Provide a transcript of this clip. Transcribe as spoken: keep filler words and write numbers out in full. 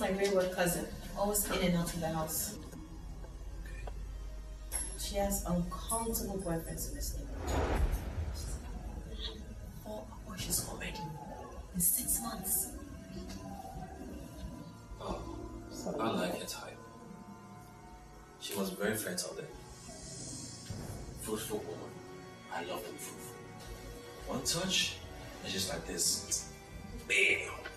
my wayward cousin, always in and out of the house. She has uncountable boyfriends in this neighborhood. Four abortions already in six months. Oh, I like her type. She was very fertile then. Fruitful woman. I love them fruitful. One touch, it's just like this. Bam!